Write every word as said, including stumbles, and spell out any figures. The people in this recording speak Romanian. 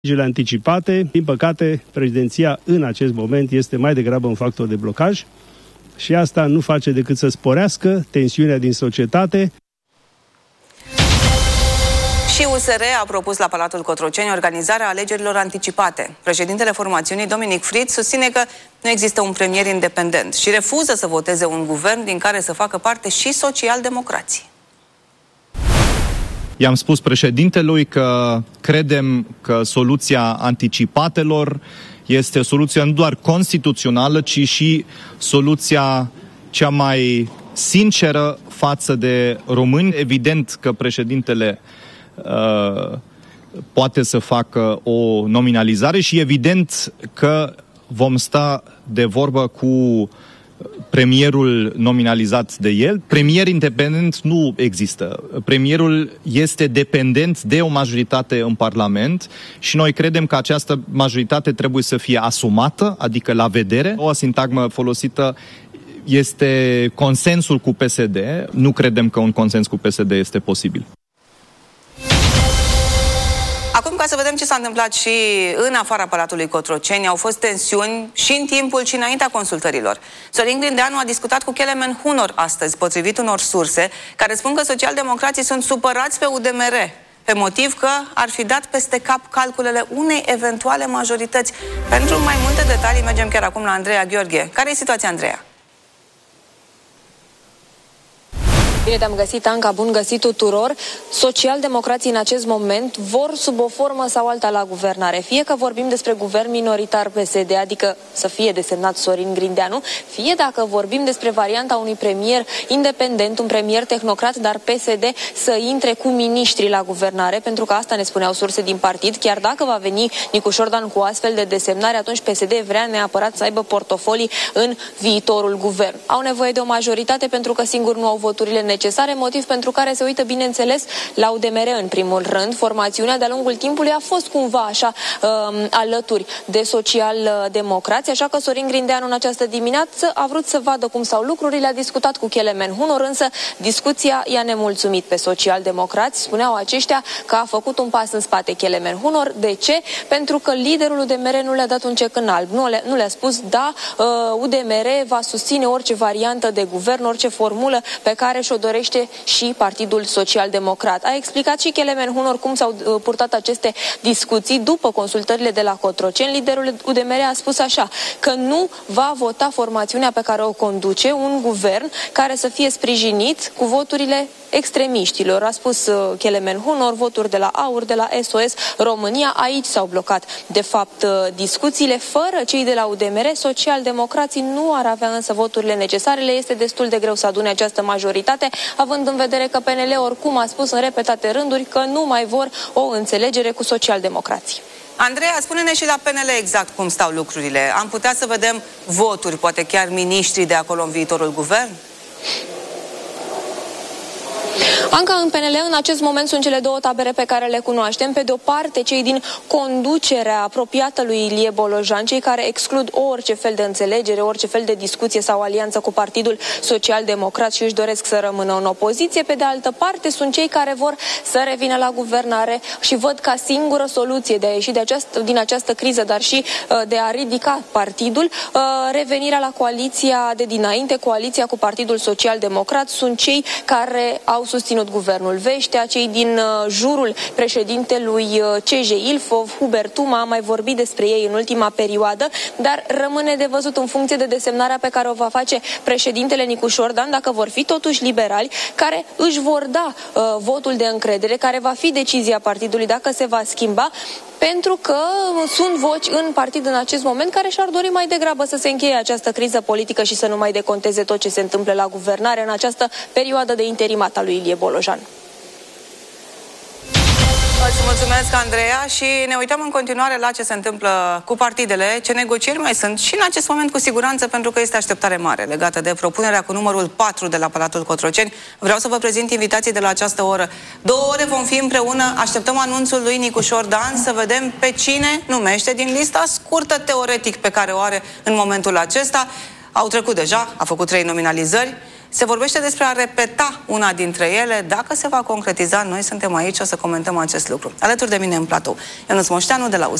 Alegerile anticipate, din păcate, președinția în acest moment este mai degrabă un factor de blocaj și asta nu face decât să sporească tensiunea din societate. Și U S R a propus la Palatul Cotroceni organizarea alegerilor anticipate. Președintele formațiunii, Dominic Fritz, susține că nu există un premier independent și refuză să voteze un guvern din care să facă parte și socialdemocrații. I-am spus președintelui că credem că soluția anticipatelor este o soluție nu doar constituțională, ci și soluția cea mai sinceră față de români. Evident că președintele uh, poate să facă o nominalizare și evident că vom sta de vorbă cu premierul nominalizat de el. Premier independent nu există. Premierul este dependent de o majoritate în Parlament și noi credem că această majoritate trebuie să fie asumată, adică la vedere. O sintagmă folosită este consensul cu P S D. Nu credem că un consens cu P S D este posibil. Acum, ca să vedem ce s-a întâmplat și în afara Palatului Cotroceni, au fost tensiuni și în timpul și înaintea consultărilor. Sorin Grindeanu a discutat cu Kelemen Hunor astăzi, potrivit unor surse, care spun că socialdemocrații sunt supărați pe U D M R, pe motiv că ar fi dat peste cap calculele unei eventuale majorități. Pentru mai multe detalii mergem chiar acum la Andreea Gheorghe. Care e situația, Andreea? Bine te-am găsit, Anca, bun găsit tuturor. Socialdemocrații în acest moment vor sub o formă sau alta la guvernare. Fie că vorbim despre guvern minoritar P S D, adică să fie desemnat Sorin Grindeanu, fie dacă vorbim despre varianta unui premier independent, un premier tehnocrat, dar P S D să intre cu miniștri la guvernare, pentru că asta ne spuneau surse din partid. Chiar dacă va veni Nicu Șordan cu astfel de desemnare, atunci P S D vrea neapărat să aibă portofolii în viitorul guvern. Au nevoie de o majoritate pentru că singur nu au voturile necesare, motiv pentru care se uită, bineînțeles, la U D M R în primul rând. Formațiunea de-a lungul timpului a fost cumva așa um, alături de social-democrați, așa că Sorin Grindeanu în această dimineață a vrut să vadă cum stau lucrurile, a discutat cu Kelemen Hunor, însă discuția i-a nemulțumit pe social-democrați. Spuneau aceștia că a făcut un pas în spate Kelemen Hunor. De ce? Pentru că liderul U D M R nu le-a dat un cec în alb. Nu, le, nu le-a spus, da, uh, U D M R va susține orice variantă de guvern, orice formulă pe care și-o dorește și Partidul Social-Democrat. A explicat și Kelemen Hunor cum s-au uh, purtat aceste discuții după consultările de la Cotroceni. Liderul U D M R a spus așa, că nu va vota formațiunea pe care o conduce un guvern care să fie sprijinit cu voturile extremiștilor. A spus uh, Kelemen Hunor, voturi de la AUR, de la S O S România, aici s-au blocat de fapt uh, discuțiile. Fără cei de la U D M R, social-democrații nu ar avea însă voturile necesare. Le este destul de greu să adune această majoritate, având în vedere că P N L oricum a spus în repetate rânduri că nu mai vor o înțelegere cu social-democrații. Andreea, spune-ne și la P N L exact cum stau lucrurile. Am putea să vedem voturi, poate chiar miniștri de acolo în viitorul guvern? Anca, în P N L în acest moment sunt cele două tabere pe care le cunoaștem. Pe de o parte, cei din conducerea apropiată lui Ilie Bolojan, cei care exclud orice fel de înțelegere, orice fel de discuție sau alianță cu Partidul Social-Democrat și își doresc să rămână în opoziție. Pe de altă parte, sunt cei care vor să revină la guvernare și văd ca singură soluție de a ieși de această, din această criză, dar și uh, de a ridica partidul, uh, revenirea la coaliția de dinainte, coaliția cu Partidul Social-Democrat. Sunt cei care au susținut guvernul Veștea, cei din uh, jurul președintelui uh, C J Ilfov, Hubert Tuma, a mai vorbit despre ei în ultima perioadă, dar rămâne de văzut în funcție de desemnarea pe care o va face președintele Nicu Șordan, dacă vor fi totuși liberali, care își vor da uh, votul de încredere, care va fi decizia partidului dacă se va schimba, pentru că sunt voci în partid în acest moment care și-ar dori mai degrabă să se încheie această criză politică și să nu mai deconteze tot ce se întâmplă la guvernare în această perioadă de interimat a lui Ilie Bolojan. Îți mulțumesc, Andreea, și ne uităm în continuare la ce se întâmplă cu partidele, ce negocieri mai sunt și în acest moment cu siguranță, pentru că este așteptare mare legată de propunerea cu numărul patru de la Palatul Cotroceni. Vreau să vă prezint invitații de la această oră. Două ore vom fi împreună, așteptăm anunțul lui Nicu Șordan, să vedem pe cine numește din lista scurtă teoretic pe care o are în momentul acesta. Au trecut deja, a făcut trei nominalizări. Se vorbește despre a repeta una dintre ele. Dacă se va concretiza, noi suntem aici, o să comentăm acest lucru. Alături de mine în platou, Ionuț Moșteanu de la U S